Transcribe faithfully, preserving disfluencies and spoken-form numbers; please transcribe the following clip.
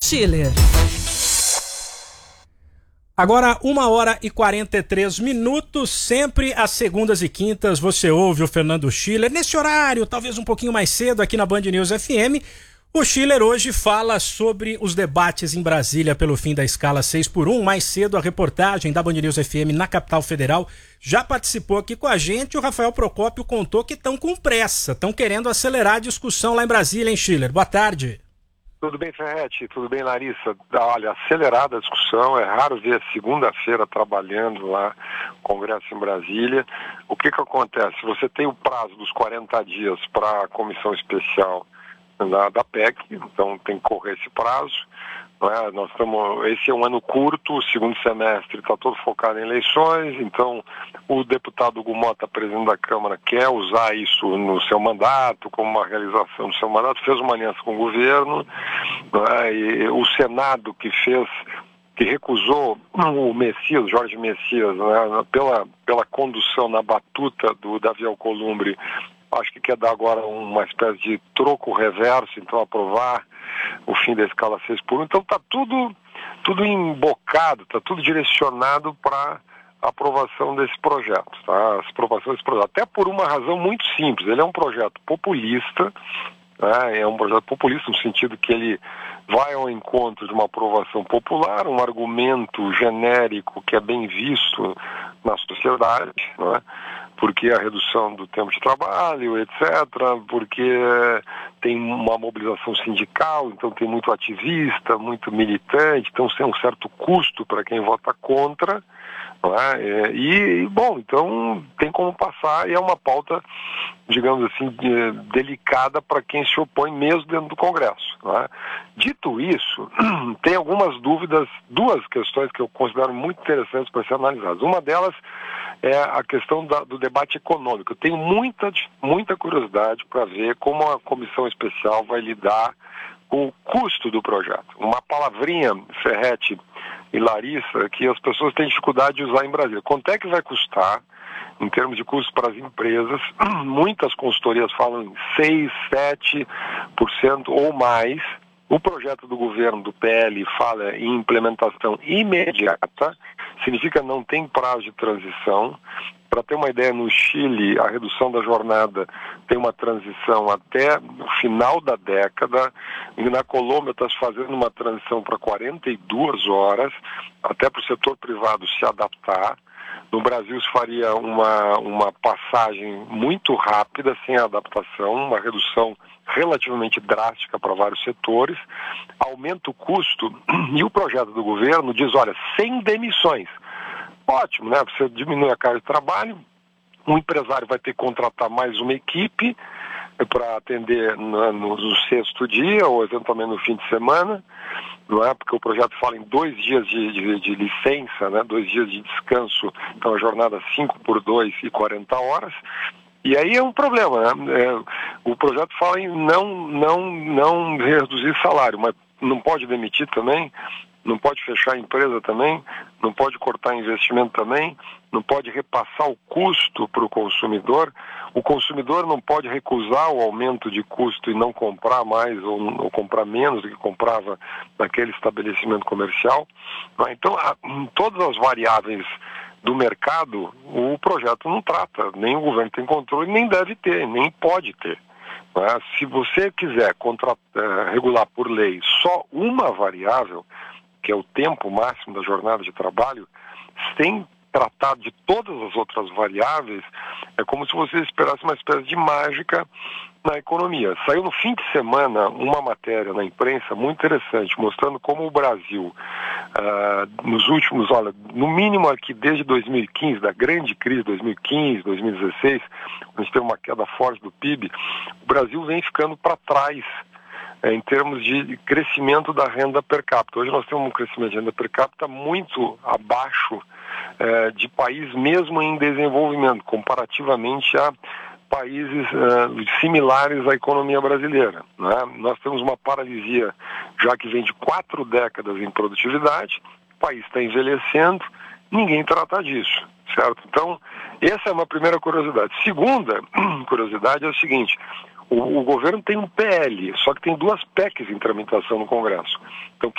Schiller. Agora, uma hora e quarenta e três minutos, sempre às segundas e quintas você ouve o Fernando Schiller. Nesse horário, talvez um pouquinho mais cedo, aqui na Band News F M, o Schiller hoje fala sobre os debates em Brasília pelo fim da escala seis por um. Mais cedo, a reportagem da Band News F M na capital federal já participou aqui com a gente. O Rafael Procópio contou que estão com pressa, estão querendo acelerar a discussão lá em Brasília, hein, Schiller? Boa tarde. Tudo bem, Ferretti? Tudo bem, Larissa? Olha, acelerada a discussão, é raro ver segunda-feira trabalhando lá, Congresso em Brasília. O que que acontece? Você tem o prazo dos quarenta dias para a comissão especial da, da P E C, então tem que correr esse prazo. Não é? Nós estamos, esse é um ano curto, o segundo semestre está todo focado em eleições, então o deputado Hugo Mota, presidente da Câmara, quer usar isso no seu mandato, como uma realização do seu mandato, fez uma aliança com o governo, não é? E o Senado que fez, que recusou o Messias, Jorge Messias, né? pela, pela condução na batuta do Davi Alcolumbre, acho que quer dar agora uma espécie de troco reverso, então aprovar o fim da escala seis por um. Então está tudo, tudo embocado, está tudo direcionado para a aprovação desse projeto. Tá? A aprovação desse projeto. Até por uma razão muito simples. Ele é um projeto populista, né? É um projeto populista no sentido que ele vai ao encontro de uma aprovação popular, um argumento genérico que é bem visto na sociedade, né? Porque a redução do tempo de trabalho, etcétera, porque tem uma mobilização sindical, então tem muito ativista, muito militante, então tem um certo custo para quem vota contra, não é? E, bom, então tem como passar, e é uma pauta, digamos assim, delicada para quem se opõe mesmo dentro do Congresso, não é? Dito isso, tem algumas dúvidas, duas questões que eu considero muito interessantes para ser analisadas. Uma delas é a questão da, do debate econômico. Eu tenho muita, muita curiosidade para ver como a comissão especial vai lidar com o custo do projeto. Uma palavrinha, Ferretti e Larissa, que as pessoas têm dificuldade de usar em Brasília. Quanto é que vai custar, em termos de custo para as empresas? Muitas consultorias falam em seis, sete por cento ou mais. O projeto do governo, do P L, fala em implementação imediata, significa não tem prazo de transição. Para ter uma ideia, no Chile, a redução da jornada tem uma transição até o final da década. E na Colômbia está se fazendo uma transição para quarenta e duas horas, até para o setor privado se adaptar. No Brasil se faria uma, uma passagem muito rápida, sem adaptação, uma redução relativamente drástica para vários setores, aumenta o custo, e o projeto do governo diz, olha, sem demissões. Ótimo, né? Você diminui a carga de trabalho, o empresário vai ter que contratar mais uma equipe para atender no, no sexto dia ou eventualmente no fim de semana, não é? Porque o projeto fala em dois dias de, de, de licença, né? Dois dias de descanso, então a jornada cinco por dois e quarenta horas. E aí é um problema, né? É, o projeto fala em não, não, não reduzir salário, mas não pode demitir também, não pode fechar a empresa também, não pode cortar investimento também, não pode repassar o custo para o consumidor, o consumidor não pode recusar o aumento de custo e não comprar mais ou, ou comprar menos do que comprava naquele estabelecimento comercial. Então, a, todas as variáveis do mercado, o projeto não trata, nem o governo tem controle, nem deve ter, nem pode ter. Né? Se você quiser contra, uh, regular por lei só uma variável, que é o tempo máximo da jornada de trabalho, sem tratar de todas as outras variáveis, é como se você esperasse uma espécie de mágica na economia. Saiu no fim de semana uma matéria na imprensa muito interessante, mostrando como o Brasil, uh, nos últimos, olha, no mínimo aqui desde dois mil e quinze, da grande crise dois mil e quinze, dois mil e dezesseis, quando a gente teve uma queda forte do P I B, o Brasil vem ficando para trás é, em termos de crescimento da renda per capita. Hoje nós temos um crescimento de renda per capita muito abaixo é, de países mesmo em desenvolvimento, comparativamente a países uh, similares à economia brasileira. Né? Nós temos uma paralisia já que vem de quatro décadas em produtividade, o país está envelhecendo, ninguém trata disso, certo? Então, essa é uma primeira curiosidade. Segunda curiosidade é o seguinte, o, o governo tem um P L, só que tem duas P E Cs em tramitação no Congresso. Então,